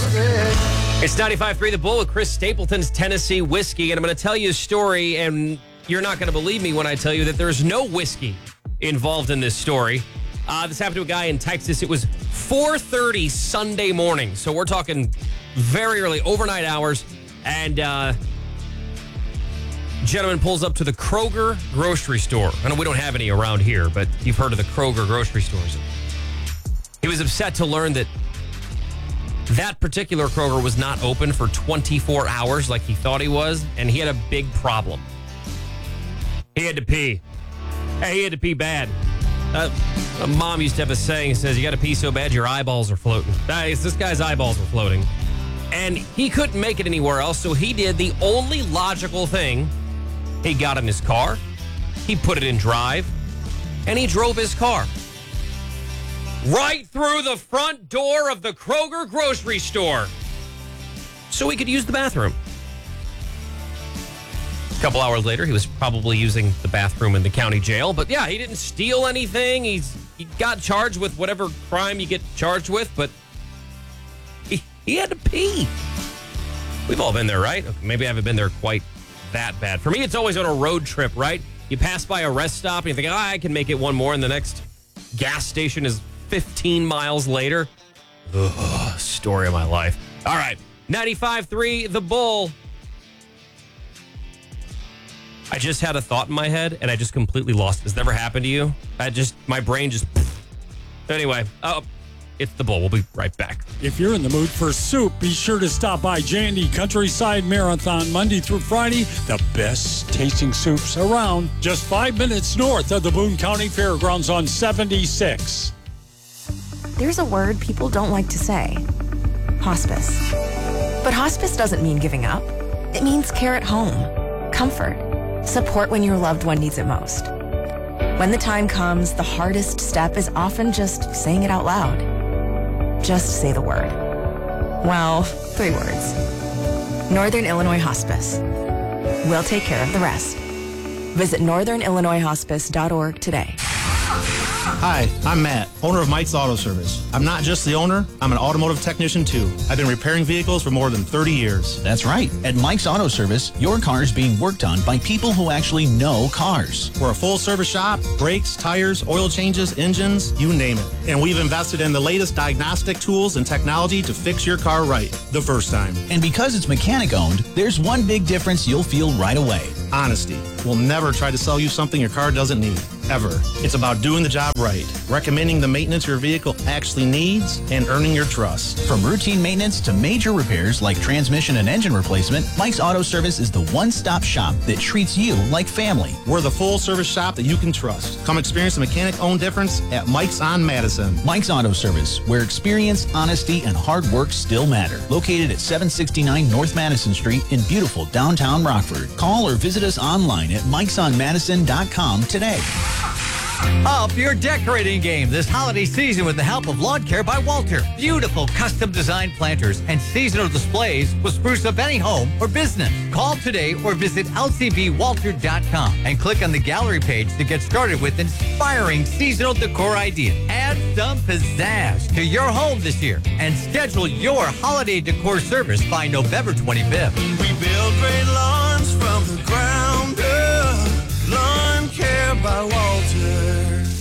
It's 95.3 The Bull with Chris Stapleton's Tennessee Whiskey, and I'm going to tell you a story, and you're not going to believe me when I tell you that there's no whiskey involved in this story. This happened to a guy in Texas. It was 4:30 Sunday morning, so we're talking very early, overnight hours, and gentleman pulls up to the Kroger grocery store. I know we don't have any around here, but you've heard of the Kroger grocery stores. He was upset to learn that particular Kroger was not open for 24 hours like he thought he was, and he had a big problem. He had to pee. Hey, he had to pee bad. Mom used to have a saying, says, you got to pee so bad your eyeballs are floating. This guy's eyeballs were floating. And he couldn't make it anywhere else, so he did the only logical thing. He got in his car, he put it in drive, and he drove his car right through the front door of the Kroger grocery store so he could use the bathroom. A couple hours later, he was probably using the bathroom in the county jail. But yeah, he didn't steal anything. He got charged with whatever crime you get charged with, but he had to pee. We've all been there, right? Maybe I haven't been there quite that bad. For me, it's always on a road trip, right? You pass by a rest stop and you think, I can make it one more, and the next gas station is 15 miles later. Ugh, story of my life. All right, 95.3 The Bull. I just had a thought in my head, and I just completely lost it. Has never happened to you? My brain just... Anyway, it's The Bull. We'll be right back. If you're in the mood for soup, be sure to stop by Jandy Countryside Marathon Monday through Friday. The best tasting soups around. Just 5 minutes north of the Boone County Fairgrounds on 76. There's a word people don't like to say. Hospice. But hospice doesn't mean giving up. It means care at home, comfort, support when your loved one needs it most. When the time comes, the hardest step is often just saying it out loud. Just say the word. Well, 3 words. Northern Illinois Hospice. We'll take care of the rest. Visit northernillinoishospice.org today. Hi, I'm Matt, owner of Mike's Auto Service. I'm not just the owner, I'm an automotive technician too. I've been repairing vehicles for more than 30 years. That's right. At Mike's Auto Service, your car is being worked on by people who actually know cars. We're a full service shop, brakes, tires, oil changes, engines, you name it. And we've invested in the latest diagnostic tools and technology to fix your car right the first time. And because it's mechanic owned, there's one big difference you'll feel right away. Honesty. We'll never try to sell you something your car doesn't need, ever. It's about doing the job right, recommending the maintenance your vehicle actually needs, and earning your trust. From routine maintenance to major repairs like transmission and engine replacement, Mike's Auto Service is the one-stop shop that treats you like family. We're the full-service shop that you can trust. Come experience the mechanic-owned difference at Mike's on Madison. Mike's Auto Service, where experience, honesty, and hard work still matter. Located at 769 North Madison Street in beautiful downtown Rockford. Call or visit us online at mikesonmadison.com today. Up your decorating game this holiday season with the help of Lawn Care by Walter. Beautiful custom designed planters and seasonal displays will spruce up any home or business. Call today or visit lcbwalter.com and click on the gallery page to get started with inspiring seasonal decor ideas. Add some pizzazz to your home this year and schedule your holiday decor service by November 25th. We build great lawns from the ground up. Lawn Care by Walter.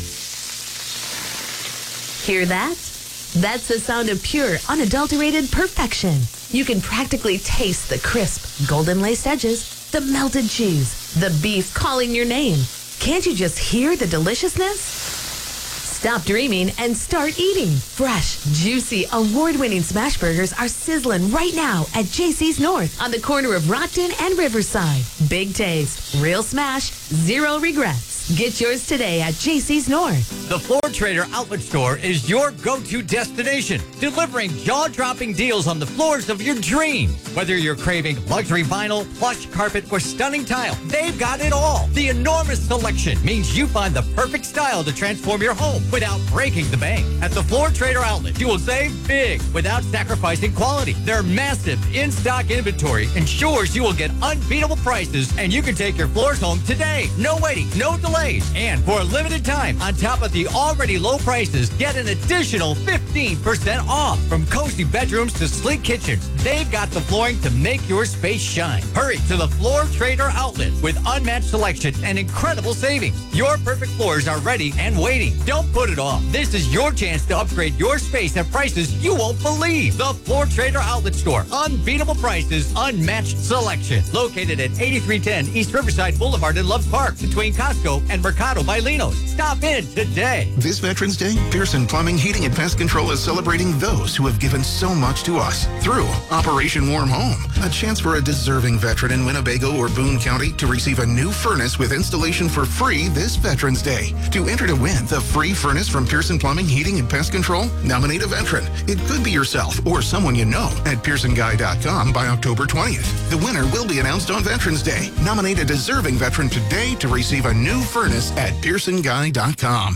Hear that? That's the sound of pure, unadulterated perfection. You can practically taste the crisp, golden laced edges, the melted cheese, the beef calling your name. Can't you just hear the deliciousness? Stop dreaming and start eating. Fresh, juicy, award-winning smash burgers are sizzling right now at JC's North on the corner of Rockton and Riverside. Big taste, real smash, zero regrets. Get yours today at JC's North. The Floor Trader Outlet Store is your go-to destination, delivering jaw-dropping deals on the floors of your dreams. Whether you're craving luxury vinyl, plush carpet, or stunning tile, they've got it all. The enormous selection means you find the perfect style to transform your home without breaking the bank. At the Floor Trader Outlet, you will save big without sacrificing quality. Their massive in-stock inventory ensures you will get unbeatable prices, and you can take your floors home today. No waiting, no delay. displays. And for a limited time, on top of the already low prices, get an additional 15% off. From cozy bedrooms to sleek kitchens, they've got the flooring to make your space shine. Hurry to the Floor Trader outlet with unmatched selection and incredible savings. Your perfect floors are ready and waiting. Don't put it off. This is your chance to upgrade your space at prices you won't believe. The Floor Trader outlet store. Unbeatable prices, unmatched selection. Located at 8310 East Riverside Boulevard in Love Park between Costco and Mercado by Lino's. Stop in today. This Veterans Day, Pearson Plumbing, Heating, and Pest Control is celebrating those who have given so much to us through Operation Warm Home. A chance for a deserving veteran in Winnebago or Boone County to receive a new furnace with installation for free this Veterans Day. To enter to win the free furnace from Pearson Plumbing, Heating, and Pest Control, nominate a veteran. It could be yourself or someone you know at PearsonGuy.com by October 20th. The winner will be announced on Veterans Day. Nominate a deserving veteran today to receive a new furnace at PearsonGuy.com.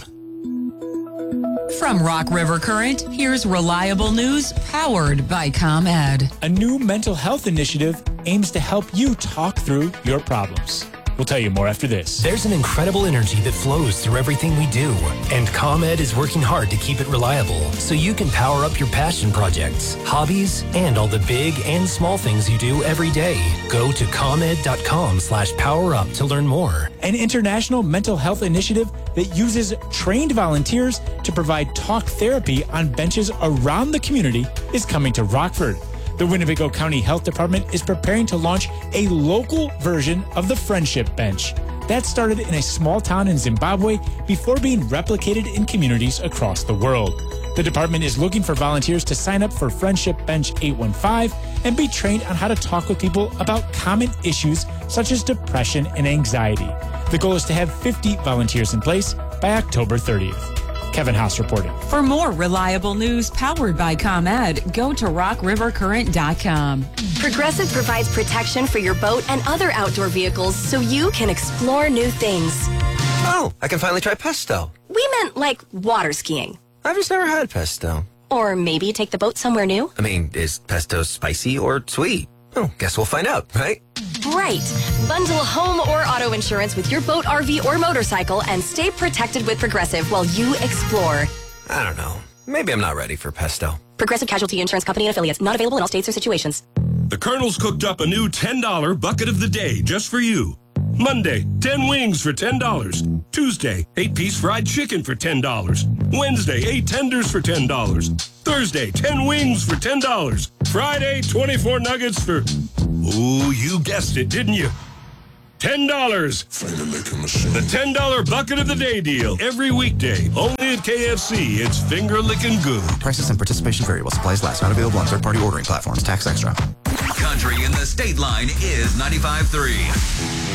From Rock River Current, here's reliable news powered by ComEd. A new mental health initiative aims to help you talk through your problems. We'll tell you more after this. There's an incredible energy that flows through everything we do, and ComEd is working hard to keep it reliable so you can power up your passion projects, hobbies, and all the big and small things you do every day. Go to ComEd.com/powerup to learn more. An international mental health initiative that uses trained volunteers to provide talk therapy on benches around the community is coming to Rockford. The Winnebago County Health Department is preparing to launch a local version of the Friendship Bench. That started in a small town in Zimbabwe before being replicated in communities across the world. The department is looking for volunteers to sign up for Friendship Bench 815 and be trained on how to talk with people about common issues such as depression and anxiety. The goal is to have 50 volunteers in place by October 30th. Kevin House reporting. For more reliable news powered by ComEd, go to rockrivercurrent.com. Progressive provides protection for your boat and other outdoor vehicles so you can explore new things. Oh, I can finally try pesto. We meant like water skiing. I've just never had pesto. Or maybe take the boat somewhere new. I mean, is pesto spicy or sweet? Oh, guess we'll find out, right? Right. Bundle home or auto insurance with your boat, RV, or motorcycle and stay protected with Progressive while you explore. I don't know. Maybe I'm not ready for pesto. Progressive Casualty Insurance Company and Affiliates. Not available in all states or situations. The Colonel's cooked up a new $10 bucket of the day just for you. Monday, 10 wings for $10. Tuesday, 8-piece fried chicken for $10. Wednesday, 8 tenders for $10. Thursday, 10 wings for $10. Friday, 24 nuggets for... Oh, you guessed it, didn't you? $10. The $10 bucket of the day deal. Every weekday. Only at KFC. It's finger licking good. Prices and participation vary while supplies last. Not available on third-party ordering platforms. Tax extra. Country in the State Line is 95.3.